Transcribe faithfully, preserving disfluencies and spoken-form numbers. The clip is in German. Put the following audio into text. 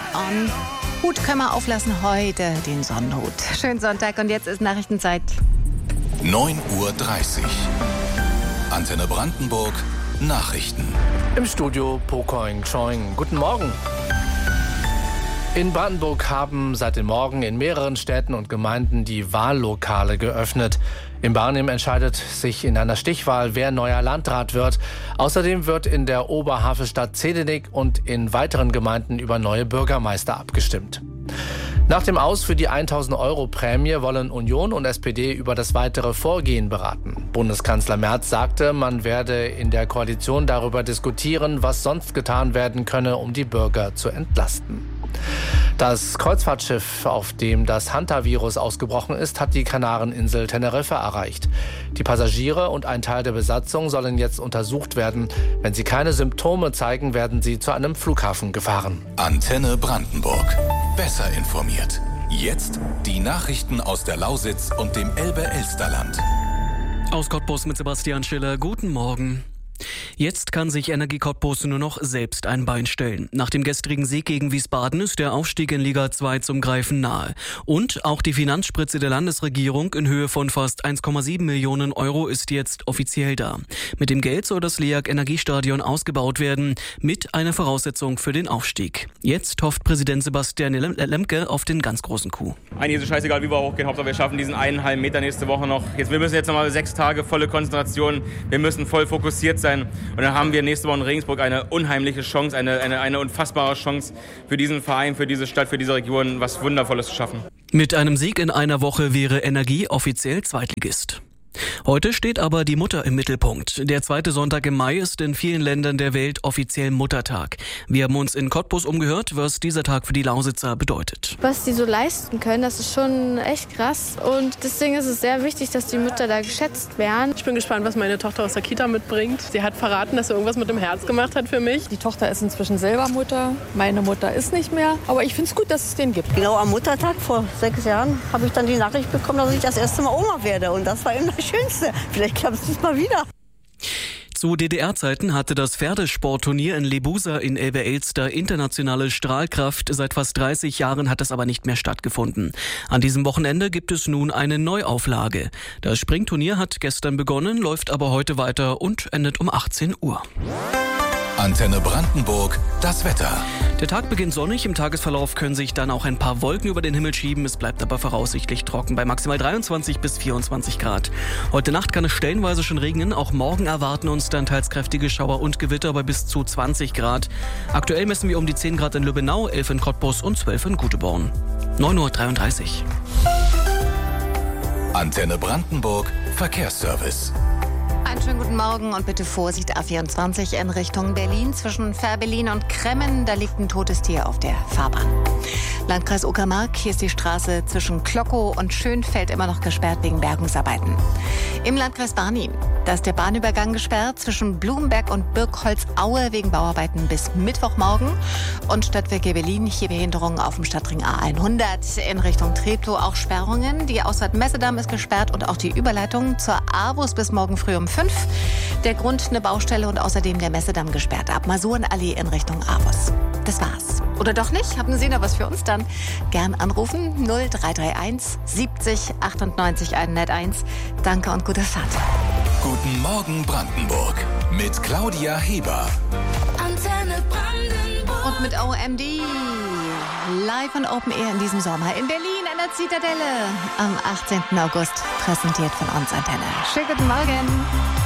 on. Hut können wir auflassen heute, den Sonnenhut. Schönen Sonntag und jetzt ist Nachrichtenzeit. neun Uhr dreißig. Antenne Brandenburg, Nachrichten. Im Studio Pocoing Choing. Guten Morgen. In Brandenburg haben seit dem Morgen in mehreren Städten und Gemeinden die Wahllokale geöffnet. In Barnim entscheidet sich in einer Stichwahl, wer neuer Landrat wird. Außerdem wird in der Oberhavelstadt Zedenik und in weiteren Gemeinden über neue Bürgermeister abgestimmt. Nach dem Aus für die tausend Euro Prämie wollen Union und S P D über das weitere Vorgehen beraten. Bundeskanzler Merz sagte, man werde in der Koalition darüber diskutieren, was sonst getan werden könne, um die Bürger zu entlasten. Das Kreuzfahrtschiff, auf dem das Hantavirus ausgebrochen ist, hat die Kanareninsel Teneriffa erreicht. Die Passagiere und ein Teil der Besatzung sollen jetzt untersucht werden. Wenn sie keine Symptome zeigen, werden sie zu einem Flughafen gefahren. Antenne Brandenburg. Besser informiert. Jetzt die Nachrichten aus der Lausitz und dem Elbe-Elsterland. Aus Cottbus mit Sebastian Schiller. Guten Morgen. Jetzt kann sich Energie Cottbus nur noch selbst ein Bein stellen. Nach dem gestrigen Sieg gegen Wiesbaden ist der Aufstieg in Liga zwei zum Greifen nahe. Und auch die Finanzspritze der Landesregierung in Höhe von fast eins Komma sieben Millionen Euro ist jetzt offiziell da. Mit dem Geld soll das LEAG Energiestadion ausgebaut werden, mit einer Voraussetzung für den Aufstieg. Jetzt hofft Präsident Sebastian Lemke auf den ganz großen Coup. Eigentlich ist es scheißegal, wie wir hochgehen. Hauptsache wir schaffen diesen einen halben Meter nächste Woche noch. Jetzt, wir müssen jetzt nochmal sechs Tage volle Konzentration. Wir müssen voll fokussiert sein. Und dann haben wir nächste Woche in Regensburg eine unheimliche Chance, eine, eine, eine unfassbare Chance für diesen Verein, für diese Stadt, für diese Region, was Wundervolles zu schaffen. Mit einem Sieg in einer Woche wäre Energie offiziell Zweitligist. Heute steht aber die Mutter im Mittelpunkt. Der zweite Sonntag im Mai ist in vielen Ländern der Welt offiziell Muttertag. Wir haben uns in Cottbus umgehört, was dieser Tag für die Lausitzer bedeutet. Was die so leisten können, das ist schon echt krass. Und deswegen ist es sehr wichtig, dass die Mütter da geschätzt werden. Ich bin gespannt, was meine Tochter aus der Kita mitbringt. Sie hat verraten, dass sie irgendwas mit dem Herz gemacht hat für mich. Die Tochter ist inzwischen selber Mutter. Meine Mutter ist nicht mehr. Aber ich finde es gut, dass es den gibt. Genau am Muttertag vor sechs Jahren habe ich dann die Nachricht bekommen, dass ich das erste Mal Oma werde. Und das war eben das Schönste. Vielleicht klappt es diesmal wieder. Zu D D R-Zeiten hatte das Pferdesportturnier in Lebusa in Elbe-Elster internationale Strahlkraft. Seit fast dreißig Jahren hat das aber nicht mehr stattgefunden. An diesem Wochenende gibt es nun eine Neuauflage. Das Springturnier hat gestern begonnen, läuft aber heute weiter und endet um achtzehn Uhr. Antenne Brandenburg, das Wetter. Der Tag beginnt sonnig, im Tagesverlauf können sich dann auch ein paar Wolken über den Himmel schieben. Es bleibt aber voraussichtlich trocken bei maximal dreiundzwanzig bis vierundzwanzig Grad. Heute Nacht kann es stellenweise schon regnen, auch morgen erwarten uns dann teils kräftige Schauer und Gewitter bei bis zu zwanzig Grad. Aktuell messen wir um die zehn Grad in Lübbenau, elf in Cottbus und zwölf in Güteborn. neun Uhr dreiunddreißig. Antenne Brandenburg, Verkehrsservice. Einen schönen guten Morgen und bitte Vorsicht, A vierundzwanzig in Richtung Berlin. Zwischen Fährberlin und Kremmen, da liegt ein totes Tier auf der Fahrbahn. Landkreis Uckermark, hier ist die Straße zwischen Klockow und Schönfeld immer noch gesperrt wegen Bergungsarbeiten. Im Landkreis Barnim, da ist der Bahnübergang gesperrt zwischen Blumenberg und Birkholzaue wegen Bauarbeiten bis Mittwochmorgen. Und Stadtwerke Berlin, hier Behinderungen auf dem Stadtring A hundert in Richtung Treptow, auch Sperrungen. Die Ausfahrt Messedamm ist gesperrt und auch die Überleitung zur AWUS bis morgen früh um fünf. Der Grund eine Baustelle und außerdem der Messedamm gesperrt ab Masurenallee in Richtung AWUS. Das war's. Oder doch nicht? Haben Sie noch was für uns dann? Gern anrufen null drei drei eins siebzig achtundneunzig hunderteins. Danke und gute Fahrt. Guten Morgen Brandenburg mit Claudia Heber. Antenne Brandenburg. Und mit O M D. Live und Open Air in diesem Sommer in Berlin an der Zitadelle. Am achtzehnten August präsentiert von uns Antenne. Schönen guten Morgen.